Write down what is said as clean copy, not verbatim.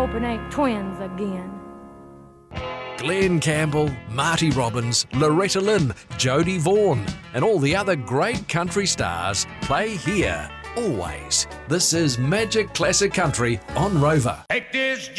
hope it ain't twins again. Glenn Campbell, Marty Robbins, Loretta Lynn, Jodie Vaughan, and all the other great country stars play here, always. This is Magic Classic Country on Rover. Take this